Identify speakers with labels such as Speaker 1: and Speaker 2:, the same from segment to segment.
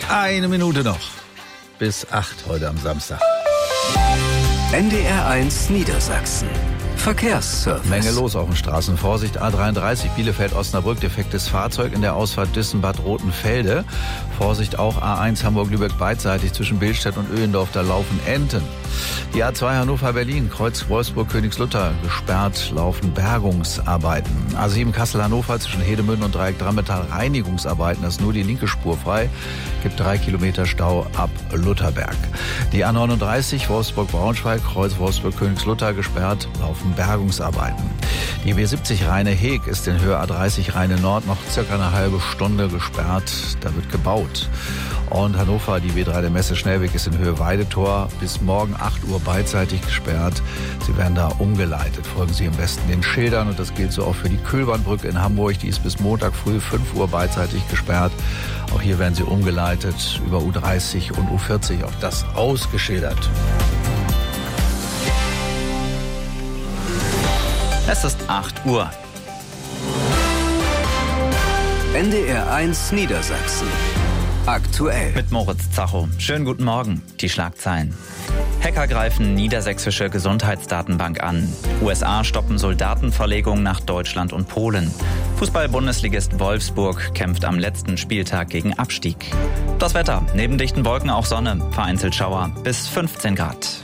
Speaker 1: Eine Minute noch. Bis 8 heute am Samstag.
Speaker 2: NDR 1 Niedersachsen. Verkehrsservice.
Speaker 1: Menge los auf den Straßen. Vorsicht, A33 Bielefeld-Osnabrück, defektes Fahrzeug in der Ausfahrt Dissenbad-Rotenfelde. Vorsicht auch A1 Hamburg-Lübeck beidseitig zwischen Billstedt und Öhlendorf, da laufen Enten. Die A2 Hannover-Berlin, Kreuz Wolfsburg-Königslutter gesperrt, laufen Bergungsarbeiten. A7 Kassel-Hannover zwischen Hedemünde und Dreieck Drammetal Reinigungsarbeiten, das ist nur die linke Spur frei. Gibt 3 Kilometer Stau ab Lutherberg. Die A39 Wolfsburg-Braunschweig, Kreuz Wolfsburg-Königslutter gesperrt, laufen Bergungsarbeiten. Die B70 Rheine-Heg ist in Höhe A30 Rheine-Nord noch circa eine halbe Stunde gesperrt. Da wird gebaut. Und Hannover, die B3 der Messe Schnellweg ist in Höhe Weidetor bis morgen 8 Uhr beidseitig gesperrt. Sie werden da umgeleitet. Folgen Sie am besten den Schildern. Und das gilt so auch für die Kühlbahnbrücke in Hamburg. Die ist bis Montag früh 5 Uhr beidseitig gesperrt. Auch hier werden Sie umgeleitet über U30 und U40. Auch das ausgeschildert.
Speaker 3: Es ist 8 Uhr.
Speaker 2: NDR 1 Niedersachsen. Aktuell.
Speaker 3: Mit Moritz Zacho. Schönen guten Morgen. Die Schlagzeilen. Hacker greifen niedersächsische Gesundheitsdatenbank an. USA stoppen Soldatenverlegung nach Deutschland und Polen. Fußball-Bundesligist Wolfsburg kämpft am letzten Spieltag gegen Abstieg. Das Wetter. Neben dichten Wolken auch Sonne. Vereinzelt Schauer. Bis 15 Grad.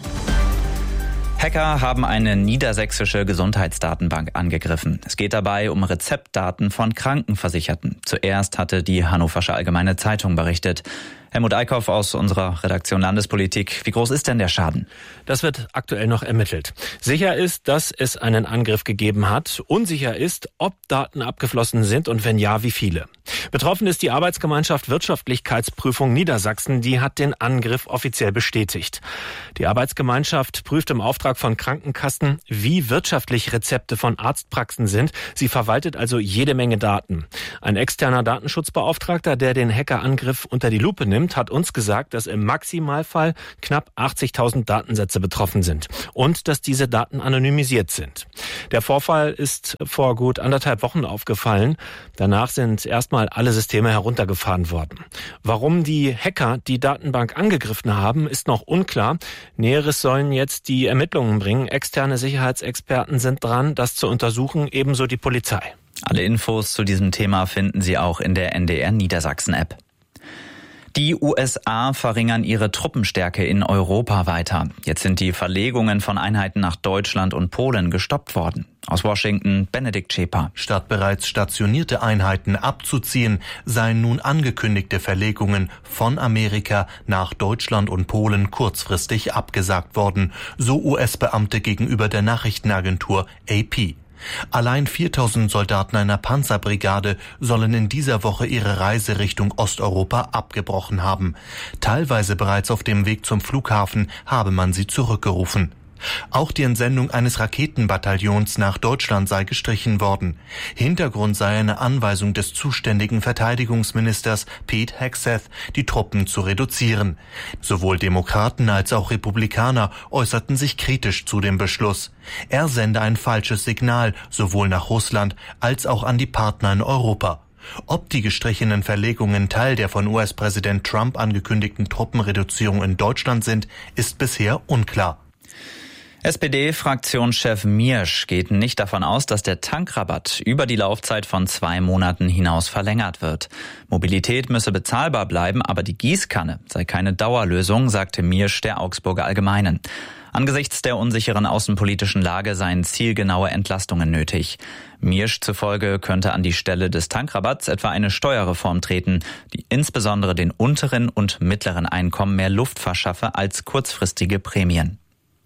Speaker 3: Hacker haben eine niedersächsische Gesundheitsdatenbank angegriffen. Es geht dabei um Rezeptdaten von Krankenversicherten. Zuerst hatte die Hannoversche Allgemeine Zeitung berichtet. Helmut Eickhoff aus unserer Redaktion Landespolitik. Wie groß ist denn der Schaden?
Speaker 4: Das wird aktuell noch ermittelt. Sicher ist, dass es einen Angriff gegeben hat. Unsicher ist, ob Daten abgeflossen sind und wenn ja, wie viele. Betroffen ist die Arbeitsgemeinschaft Wirtschaftlichkeitsprüfung Niedersachsen. Die hat den Angriff offiziell bestätigt. Die Arbeitsgemeinschaft prüft im Auftrag von Krankenkassen, wie wirtschaftlich Rezepte von Arztpraxen sind. Sie verwaltet also jede Menge Daten. Ein externer Datenschutzbeauftragter, der den Hackerangriff unter die Lupe nimmt, hat uns gesagt, dass im Maximalfall knapp 80.000 Datensätze betroffen sind und dass diese Daten anonymisiert sind. Der Vorfall ist vor gut 1,5 Wochen aufgefallen. Danach sind erstmal alle Systeme heruntergefahren worden. Warum die Hacker die Datenbank angegriffen haben, ist noch unklar. Näheres sollen jetzt die Ermittlungen bringen. Externe Sicherheitsexperten sind dran, das zu untersuchen, ebenso die Polizei.
Speaker 3: Alle Infos zu diesem Thema finden Sie auch in der NDR Niedersachsen-App. Die USA verringern ihre Truppenstärke in Europa weiter. Jetzt sind die Verlegungen von Einheiten nach Deutschland und Polen gestoppt worden. Aus Washington, Benedikt Schäper.
Speaker 5: Statt bereits stationierte Einheiten abzuziehen, seien nun angekündigte Verlegungen von Amerika nach Deutschland und Polen kurzfristig abgesagt worden, so US-Beamte gegenüber der Nachrichtenagentur AP. Allein 4.000 Soldaten einer Panzerbrigade sollen in dieser Woche ihre Reise Richtung Osteuropa abgebrochen haben. Teilweise bereits auf dem Weg zum Flughafen habe man sie zurückgerufen. Auch die Entsendung eines Raketenbataillons nach Deutschland sei gestrichen worden. Hintergrund sei eine Anweisung des zuständigen Verteidigungsministers Pete Hegseth, die Truppen zu reduzieren. Sowohl Demokraten als auch Republikaner äußerten sich kritisch zu dem Beschluss. Er sende ein falsches Signal, sowohl nach Russland als auch an die Partner in Europa. Ob die gestrichenen Verlegungen Teil der von US-Präsident Trump angekündigten Truppenreduzierung in Deutschland sind, ist bisher unklar.
Speaker 3: SPD-Fraktionschef Miersch geht nicht davon aus, dass der Tankrabatt über die Laufzeit von 2 Monaten hinaus verlängert wird. Mobilität müsse bezahlbar bleiben, aber die Gießkanne sei keine Dauerlösung, sagte Miersch der Augsburger Allgemeinen. Angesichts der unsicheren außenpolitischen Lage seien zielgenaue Entlastungen nötig. Miersch zufolge könnte an die Stelle des Tankrabatts etwa eine Steuerreform treten, die insbesondere den unteren und mittleren Einkommen mehr Luft verschaffe als kurzfristige Prämien.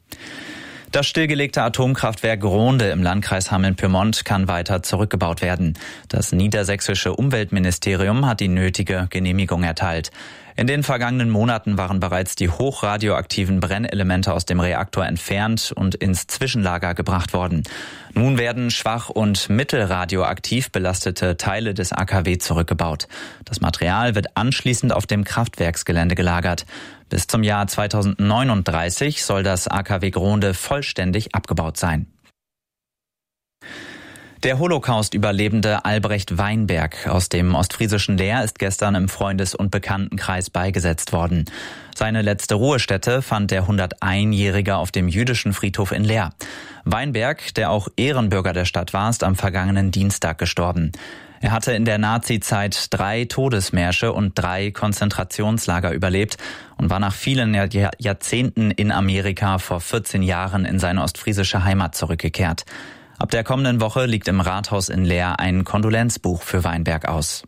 Speaker 3: Das stillgelegte Atomkraftwerk Grohnde im Landkreis Hameln-Pyrmont kann weiter zurückgebaut werden. Das niedersächsische Umweltministerium hat die nötige Genehmigung erteilt. In den vergangenen Monaten waren bereits die hochradioaktiven Brennelemente aus dem Reaktor entfernt und ins Zwischenlager gebracht worden. Nun werden schwach- und mittelradioaktiv belastete Teile des AKW zurückgebaut. Das Material wird anschließend auf dem Kraftwerksgelände gelagert. Bis zum Jahr 2039 soll das AKW Grohnde vollständig abgebaut sein. Der Holocaust-Überlebende Albrecht Weinberg aus dem ostfriesischen Leer ist gestern im Freundes- und Bekanntenkreis beigesetzt worden. Seine letzte Ruhestätte fand der 101-Jährige auf dem jüdischen Friedhof in Leer. Weinberg, der auch Ehrenbürger der Stadt war, ist am vergangenen Dienstag gestorben. Er hatte in der Nazi-Zeit 3 Todesmärsche und 3 Konzentrationslager überlebt und war nach vielen Jahrzehnten in Amerika vor 14 Jahren in seine ostfriesische Heimat zurückgekehrt. Ab der kommenden Woche liegt im Rathaus in Leer ein Kondolenzbuch für Weinberg aus.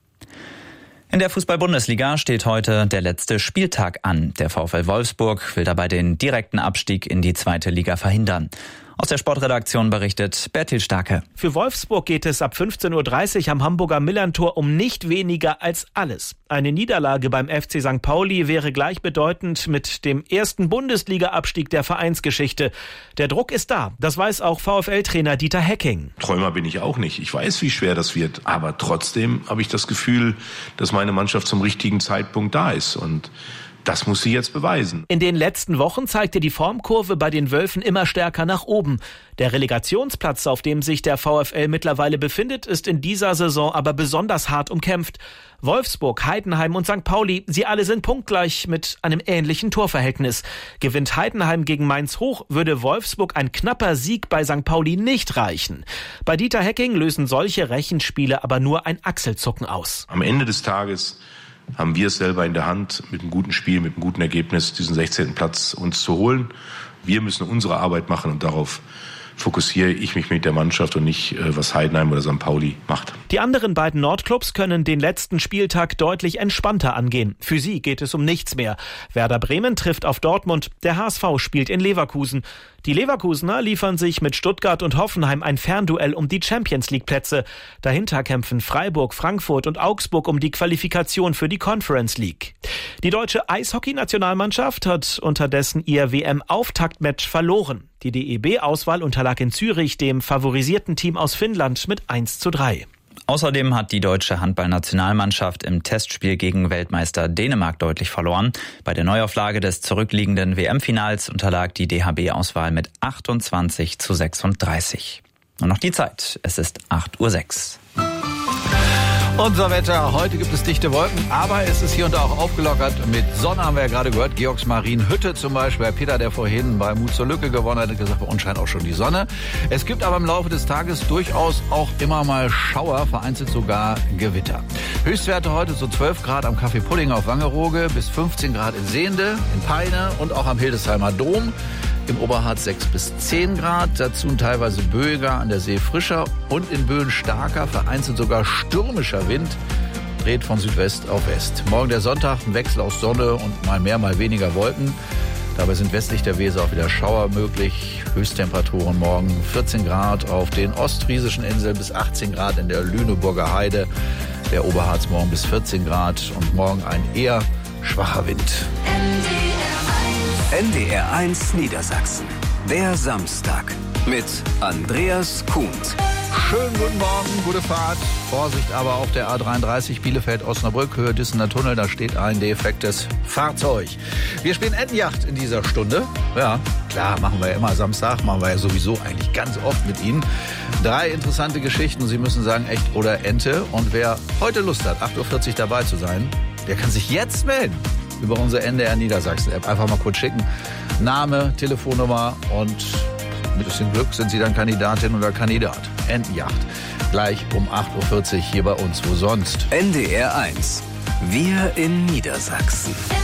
Speaker 3: In der Fußball-Bundesliga steht heute der letzte Spieltag an. Der VfL Wolfsburg will dabei den direkten Abstieg in die 2. Liga verhindern. Aus der Sportredaktion berichtet Bertil Starke.
Speaker 6: Für Wolfsburg geht es ab 15:30 Uhr am Hamburger Millerntor um nicht weniger als alles. Eine Niederlage beim FC St. Pauli wäre gleichbedeutend mit dem ersten Bundesliga-Abstieg der Vereinsgeschichte. Der Druck ist da, das weiß auch VfL-Trainer Dieter Hecking.
Speaker 7: Träumer bin ich auch nicht. Ich weiß, wie schwer das wird. Aber trotzdem habe ich das Gefühl, dass meine Mannschaft zum richtigen Zeitpunkt da ist. Und das muss sie jetzt beweisen.
Speaker 6: In den letzten Wochen zeigte die Formkurve bei den Wölfen immer stärker nach oben. Der Relegationsplatz, auf dem sich der VfL mittlerweile befindet, ist in dieser Saison aber besonders hart umkämpft. Wolfsburg, Heidenheim und St. Pauli, sie alle sind punktgleich mit einem ähnlichen Torverhältnis. Gewinnt Heidenheim gegen Mainz hoch, würde Wolfsburg ein knapper Sieg bei St. Pauli nicht reichen. Bei Dieter Hecking lösen solche Rechenspiele aber nur ein Achselzucken aus.
Speaker 7: Am Ende des Tages haben wir es selber in der Hand, mit einem guten Spiel, mit einem guten Ergebnis diesen 16. Platz uns zu holen. Wir müssen unsere Arbeit machen und darauf fokussiere ich mich mit der Mannschaft und nicht, was Heidenheim oder St. Pauli macht.
Speaker 6: Die anderen beiden Nordclubs können den letzten Spieltag deutlich entspannter angehen. Für sie geht es um nichts mehr. Werder Bremen trifft auf Dortmund, der HSV spielt in Leverkusen. Die Leverkusener liefern sich mit Stuttgart und Hoffenheim ein Fernduell um die Champions-League-Plätze. Dahinter kämpfen Freiburg, Frankfurt und Augsburg um die Qualifikation für die Conference League. Die deutsche Eishockey-Nationalmannschaft hat unterdessen ihr WM-Auftaktmatch verloren. Die DEB-Auswahl unterlag in Zürich dem favorisierten Team aus Finnland mit 1:3.
Speaker 3: Außerdem hat die deutsche Handball-Nationalmannschaft im Testspiel gegen Weltmeister Dänemark deutlich verloren. Bei der Neuauflage des zurückliegenden WM-Finals unterlag die DHB-Auswahl mit 28:36. Und noch die Zeit. Es ist 8:06 Uhr.
Speaker 1: Unser Wetter. Heute gibt es dichte Wolken, aber es ist hier und da auch aufgelockert. Mit Sonne haben wir ja gerade gehört. Georgsmarienhütte zum Beispiel. Bei Peter, der vorhin bei Mut zur Lücke gewonnen hat, hat gesagt, bei uns scheint auch schon die Sonne. Es gibt aber im Laufe des Tages durchaus auch immer mal Schauer, vereinzelt sogar Gewitter. Höchstwerte heute so 12 Grad am Café Pudding auf Wangerooge, bis 15 Grad in Sehnde, in Peine und auch am Hildesheimer Dom. Im Oberharz 6 bis 10 Grad, dazu teilweise böiger, an der See frischer und in Böen starker, vereinzelt sogar stürmischer Wind, dreht von Südwest auf West. Morgen der Sonntag, ein Wechsel aus Sonne und mal mehr, mal weniger Wolken. Dabei sind westlich der Weser auch wieder Schauer möglich. Höchsttemperaturen morgen 14 Grad auf den ostfriesischen Inseln, bis 18 Grad in der Lüneburger Heide. Der Oberharz morgen bis 14 Grad und morgen ein eher schwacher Wind.
Speaker 2: NDR1 Niedersachsen. Der Samstag mit Andreas Kuhns.
Speaker 1: Schönen guten Morgen, gute Fahrt. Vorsicht aber auf der A33 Bielefeld-Osnabrück, Höhe Dissener Tunnel, da steht ein defektes Fahrzeug. Wir spielen Entenjagd in dieser Stunde. Ja, klar, machen wir ja immer Samstag, machen wir ja sowieso eigentlich ganz oft mit Ihnen. 3 interessante Geschichten, Sie müssen sagen, echt oder Ente. Und wer heute Lust hat, 8:40 Uhr dabei zu sein, der kann sich jetzt melden. Über unsere NDR Niedersachsen-App. Einfach mal kurz schicken. Name, Telefonnummer und mit bisschen Glück sind Sie dann Kandidatin oder Kandidat. Entenjagd. Gleich um 8:40 Uhr hier bei uns. Wo sonst?
Speaker 2: NDR1. Wir in Niedersachsen.